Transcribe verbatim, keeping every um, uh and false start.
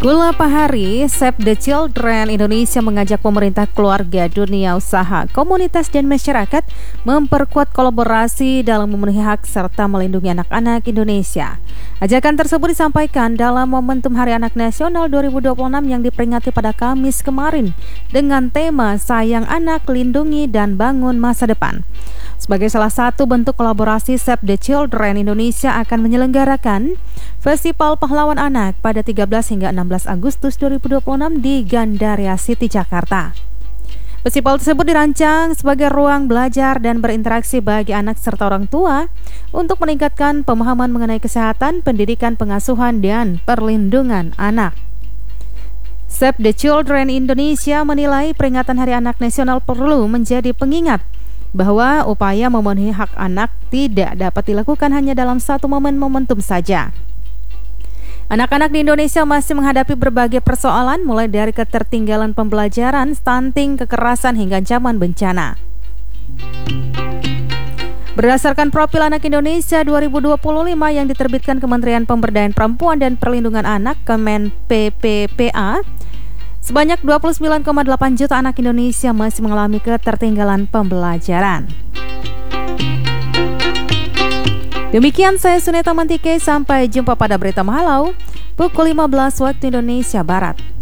Gula Pahari, Save the Children Indonesia mengajak pemerintah, keluarga, dunia usaha, komunitas dan masyarakat memperkuat kolaborasi dalam memenuhi hak serta melindungi anak-anak Indonesia. Ajakan tersebut disampaikan dalam momentum Hari Anak Nasional dua ribu dua puluh enam yang diperingati pada Kamis kemarin dengan tema Sayang Anak, Lindungi dan Bangun Masa Depan. Sebagai salah satu bentuk kolaborasi, Save the Children Indonesia akan menyelenggarakan Festival Pahlawan Anak pada tiga belas hingga enam belas Agustus dua ribu dua puluh enam di Gandaria City, Jakarta. Festival tersebut dirancang sebagai ruang belajar dan berinteraksi bagi anak serta orang tua untuk meningkatkan pemahaman mengenai kesehatan, pendidikan, pengasuhan, dan perlindungan anak. Save the Children Indonesia menilai peringatan Hari Anak Nasional perlu menjadi pengingat bahwa upaya memenuhi hak anak tidak dapat dilakukan hanya dalam satu momen momentum saja. Anak-anak di Indonesia masih menghadapi berbagai persoalan, mulai dari ketertinggalan pembelajaran, stunting, kekerasan, hingga ancaman bencana. Berdasarkan Profil Anak Indonesia dua ribu dua puluh lima yang diterbitkan Kementerian Pemberdayaan Perempuan dan Perlindungan Anak Kemen P P P A, sebanyak dua puluh sembilan koma delapan juta anak Indonesia masih mengalami ketertinggalan pembelajaran. Demikian saya Suneta Mantike, sampai jumpa pada Berita Mahalau pukul lima belas waktu Indonesia Barat.